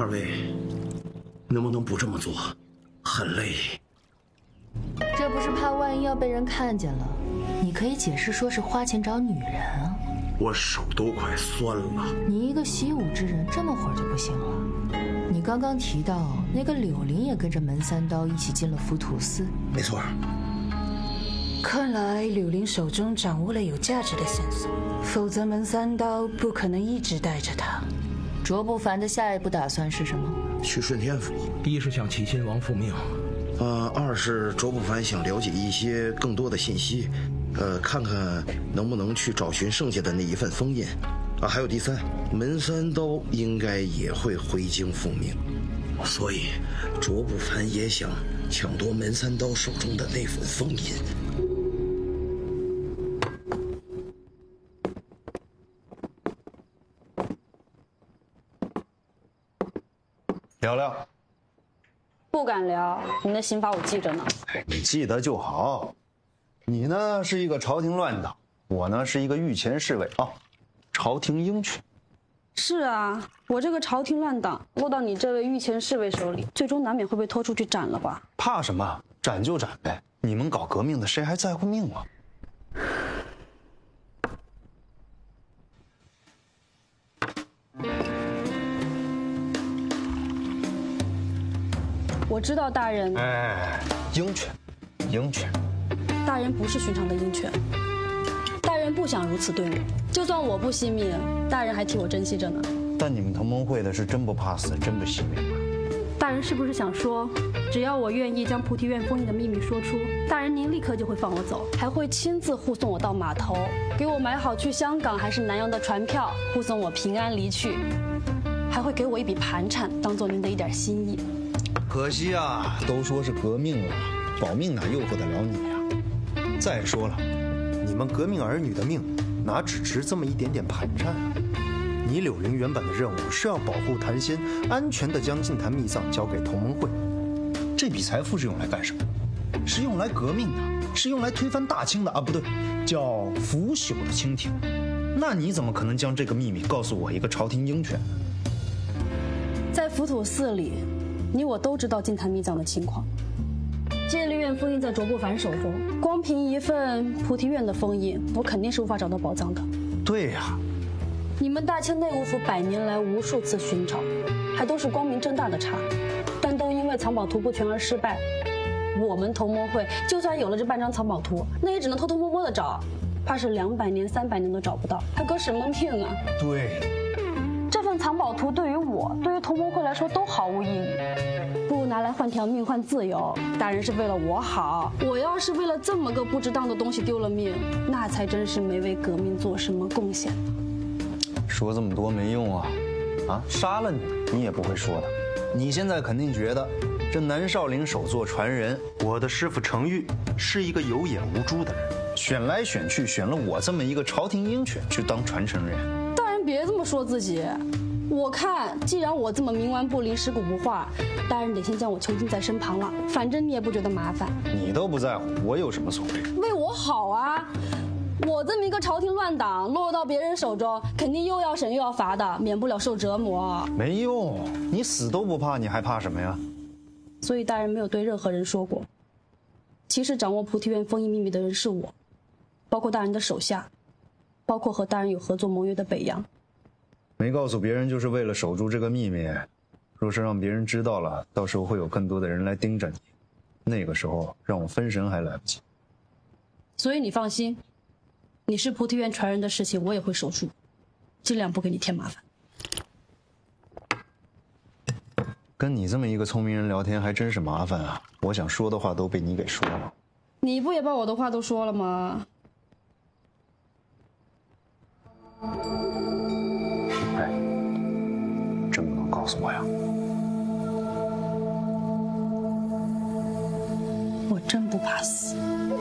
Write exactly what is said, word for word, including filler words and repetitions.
二位能不能不这么做？很累。 这不是怕万一要被人看见了，你可以解释说是花钱找女人啊。 我手都快酸了。 你一个习武之人，这么会儿就不行了？你刚刚提到那个柳林也跟着门三刀一起进了浮屠寺。 没错。 看来柳林手中掌握了有价值的线索，否则门三刀不可能一直带着他。 卓不凡的下一步打算是什么？ 去顺天府。 一是向齐亲王复命， 呃，二是卓不凡想了解一些更多的信息，呃，看看能不能去找寻剩下的那一份封印。啊，还有第三，门三刀应该也会回京复命，所以卓不凡也想抢夺门三刀手中的那份封印。 聊聊。 不敢聊，你的刑罚我记着呢。 哎，你记得就好。你呢是一个朝廷乱党，我呢是一个御前侍卫啊，朝廷鹰犬。 是啊，我这个朝廷乱党落到你这位御前侍卫手里，最终难免会被拖出去斩了吧？ 怕什么？斩就斩呗。你们搞革命的，谁还在乎命啊？ 我知道大人， 哎，鹰犬，鹰犬， 大人不是寻常的鹰犬，大人不想如此对我，就算我不惜命，大人还替我珍惜着呢。 但你们同盟会的是真不怕死，真不惜命啊！ 大人是不是想说，只要我愿意将菩提院封印的秘密说出，大人您立刻就会放我走，还会亲自护送我到码头，给我买好去香港还是南洋的船票，护送我平安离去，还会给我一笔盘缠，当做您的一点心意。 可惜啊，都说是革命了，保命哪诱惑得了你呀？再说了， 你们革命儿女的命，哪只值这么一点点盘缠啊？你柳林原本的任务是要保护谭仙，安全地将净坛秘藏交给同盟会。 这笔财富是用来干什么？是用来革命的，是用来推翻大清的啊，不对，叫腐朽的清廷。那你怎么可能将这个秘密告诉我一个朝廷鹰犬呢？ 在浮屠寺里，你我都知道净坛秘藏的情况。戒律院封印在卓不凡手中，光凭一份菩提院的封印，我肯定是无法找到宝藏的。 对呀、啊。 你们大清内务府百年来无数次寻找，还都是光明正大的查，但都因为藏宝图不全而失败。我们同盟会就算有了这半张藏宝图，那也只能偷偷摸摸的找，怕是两百年、三百年都找不到，还革什么命啊？ 对， 这份藏宝图对于我，对于同盟会来说都毫无意义，不如拿来换条命，换自由。大人是为了我好，我要是为了这么个不值当的东西丢了命，那才真是没为革命做什么贡献呢。 说这么多没用啊，啊，杀了你你也不会说的。你现在肯定觉得这南少陵首座传人， 我的师傅程昱是一个有眼无珠的人， 选来选去选了我这么一个朝廷鹰犬去当传承人。 大人别这么说自己，我看既然我这么冥顽不灵、尸骨不化，大人得先将我囚禁在身旁了，反正你也不觉得麻烦。 你都不在乎，我有什么所谓？ 为我好啊！我这么一个朝廷乱党落到别人手中，肯定又要审又要罚的，免不了受折磨。 没用，你死都不怕，你还怕什么呀？ 所以大人没有对任何人说过，其实掌握菩提院封印秘密的人是我，包括大人的手下，包括和大人有合作盟约的北洋。 没告诉别人，就是为了守住这个秘密。若是让别人知道了，到时候会有更多的人来盯着你，那个时候让我分神还来不及。 所以你放心。你是菩提院传人的事情，我也会守住，尽量不给你添麻烦。 跟你这么一个聪明人聊天还真是麻烦啊！我想说的话都被你给说了。 你不也把我的话都说了吗？ 哎，真不能告诉我呀！ 我真不怕死。